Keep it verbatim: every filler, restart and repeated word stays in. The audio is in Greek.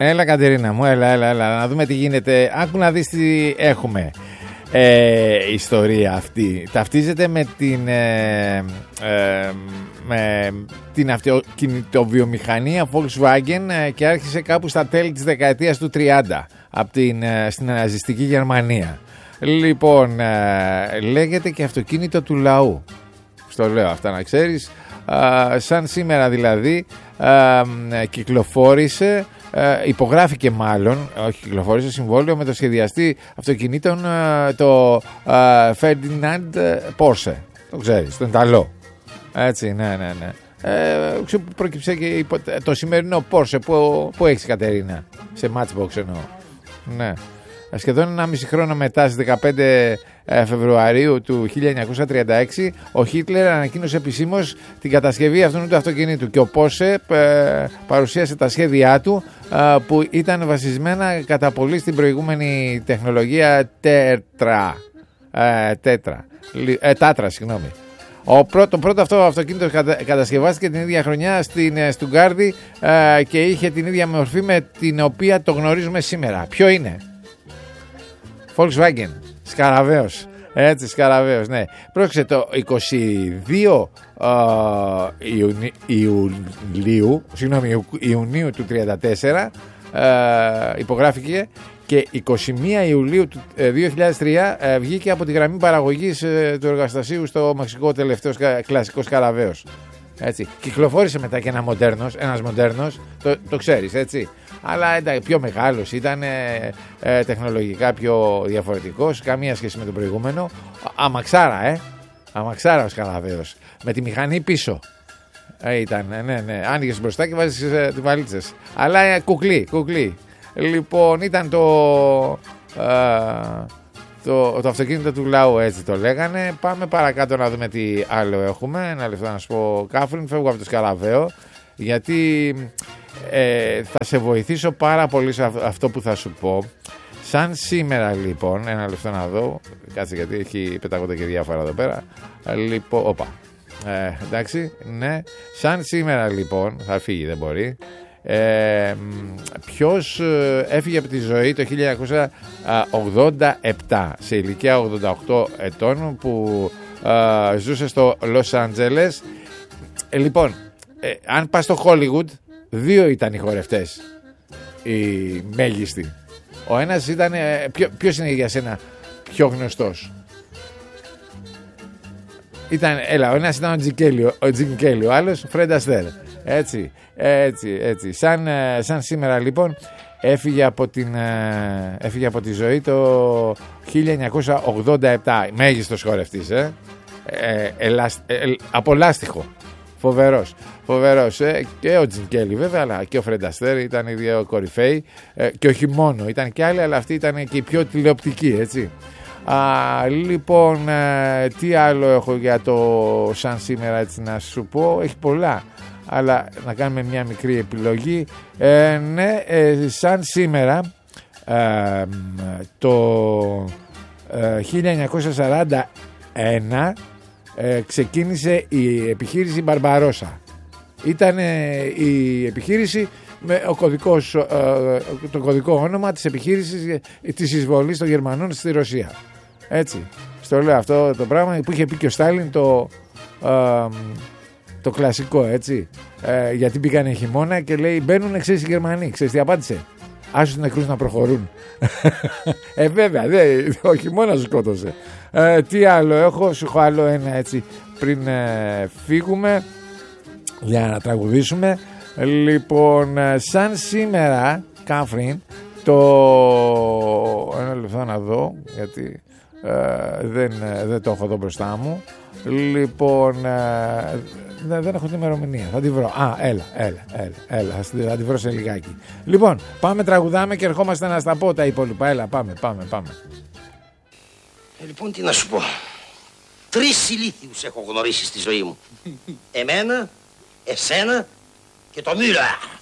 Έλα Κατερίνα μου, έλα, έλα, έλα, να δούμε τι γίνεται. Άκου να δεις τι έχουμε. Ε, ιστορία αυτή ταυτίζεται με την ε, ε, με την αυτοκινητοβιομηχανία Volkswagen και άρχισε κάπου στα τέλη της δεκαετίας του τριάντα από την, στην ναζιστική Γερμανία. Λοιπόν, ε, λέγεται και αυτοκίνητο του λαού. Στο λέω αυτά να ξέρεις. Ε, σαν σήμερα δηλαδή ε, κυκλοφόρησε, ε, υπογράφηκε μάλλον, όχι κυκλοφόρησε, συμβόλαιο με το σχεδιαστή αυτοκινήτων ε, το ε, Ferdinand Porsche. Το ξέρεις, τον Ιταλό. Έτσι, ναι, ναι, ναι. Ε, ξέρω που πρόκειψε και υπο, το σημερινό Porsche που, που έχεις Κατερίνα, σε Matchbox εννοώ. Ναι. Σχεδόν ένα μισή χρόνο μετά, στις δεκαπέντε Φεβρουαρίου του χίλια εννιακόσια τριάντα έξι, ο Χίτλερ ανακοίνωσε επισήμως την κατασκευή αυτού του αυτοκινήτου και ο Πόρσε ε, παρουσίασε τα σχέδιά του ε, που ήταν βασισμένα κατά πολύ στην προηγούμενη τεχνολογία τέτρα. Ε, τέτρα. Ε, τάτρα, συγγνώμη. Ο πρώτο, το πρώτο αυτό αυτοκίνητο κατα, κατασκευάστηκε την ίδια χρονιά στην Στουγκάρδη ε, και είχε την ίδια μορφή με την οποία το γνωρίζουμε σήμερα. Ποιο είναι? Volkswagen, Σκαραβαίος. Έτσι, Σκαραβαίος, ναι. Πρόκειται το είκοσι δύο uh, Ιουνι, Ιουλίου, συγγνώμη, Ιουνίου του τριάντα τέσσερα uh, υπογράφηκε και εικοστή πρώτη Ιουλίου του δύο χιλιάδες τρία uh, βγήκε από τη γραμμή παραγωγής uh, του εργαστασίου στο Μεξικό ο τελευταίος κλασικός Σκαραβαίος. Έτσι. Κυκλοφόρησε μετά και ένα μοντέρνος, ένας μοντέρνος, το, το ξέρεις, έτσι. Αλλά εντάξει, πιο μεγάλος ήταν, ε, ε, τεχνολογικά πιο διαφορετικός, καμία σχέση με τον προηγούμενο. Αμαξάρα, ε. Αμαξάρα ο Σκαραβαίος. Με τη μηχανή πίσω. Ε, ήταν, ναι, ναι. Άνοιγες μπροστά και βάζεις ε, τις βαλίτσες. Αλλά ε, κουκλί, κουκλί. Λοιπόν, ήταν το, ε, το, το αυτοκίνητο του λαού, έτσι το λέγανε. Πάμε παρακάτω να δούμε τι άλλο έχουμε. Ένα λεπτό να σου πω, Κάφριν, φεύγω από το Σκαραβαίο, γιατί ε, θα σε βοηθήσω πάρα πολύ σε αυτό που θα σου πω. Σαν σήμερα λοιπόν, ένα λεπτό να δω, κάτσε γιατί έχει πεταγόνται και διάφορα εδώ πέρα. Λοιπόν, όπα, ε, εντάξει, ναι. Σαν σήμερα λοιπόν, θα φύγει, δεν μπορεί. Ε, ποιος έφυγε από τη ζωή το χίλια εννιακόσια ογδόντα επτά σε ηλικία ογδόντα οκτώ ετών, που ε, ζούσε στο Λος Άντζελες. Ε, λοιπόν, ε, αν πας στο Hollywood, δύο ήταν οι χορευτές, οι μέγιστοι. Ο ένας ήταν, ε, ποιο, ποιος είναι για σένα πιο γνωστός? Ήταν, έλα, ο ένας ήταν ο Τζικέλιο, ο Τζικέλιο, ο άλλος Φρεντ Αστέρ. Έτσι, έτσι, έτσι. Σαν, σαν σήμερα λοιπόν έφυγε από, την, έφυγε από τη ζωή το χίλια εννιακόσια ογδόντα επτά. Μέγιστος χορευτής, ε. ε, ελασ, ε, ε απολάστιχο. Φοβερός, φοβερός. Ε. Και ο Τζικέλιο βέβαια, αλλά και ο Φρεντ Αστέρ ήταν οι δύο κορυφαίοι. Ε, και όχι μόνο, ήταν και άλλοι, αλλά αυτοί ήταν και οι πιο τηλεοπτικοί, έτσι. Α, λοιπόν, ε, τι άλλο έχω για το σαν σήμερα, έτσι να σου πω? Έχει πολλά, αλλά να κάνουμε μια μικρή επιλογή. ε, Ναι, ε, σαν σήμερα ε, το ε, χίλια εννιακόσια σαράντα ένα ε, ξεκίνησε η επιχείρηση Μπαρμπαρόσα. Ήταν ε, η επιχείρηση με ο κωδικός, ε, το κωδικό όνομα της επιχείρησης της εισβολής των Γερμανών στη Ρωσία. Έτσι, στο λέω αυτό το πράγμα που είχε πει και ο Στάλιν, το, ε, το κλασικό, έτσι, ε, γιατί πήγανε χειμώνα και λέει μπαίνουν, ξέρεις, οι Γερμανοί. Ξέρεις τι απάντησε? Άσους τους νεκρούς να προχωρούν. Ε βέβαια, δε, ο χειμώνας σκότωσε. ε, Τι άλλο έχω? Σου έχω άλλο ένα, έτσι, πριν ε, φύγουμε για να τραγουδήσουμε. Λοιπόν, ε, σαν σήμερα, Κάφριν, το... ένα λεπτό να δω, γιατί ε, δεν, δεν το έχω εδώ μπροστά μου. Λοιπόν, ε, δεν, δεν έχω την ημερομηνία. Θα τη βρω. Α, έλα, έλα, έλα, έλα. Θα τη βρω σε λιγάκι. Λοιπόν, πάμε, τραγουδάμε και ερχόμαστε να στα πω τα υπόλοιπα. Έλα, πάμε, πάμε, πάμε. Ε, λοιπόν, τι να σου πω. Τρεις ηλίθιους έχω γνωρίσει στη ζωή μου. Εμένα, εσένα και το Μιούλερ.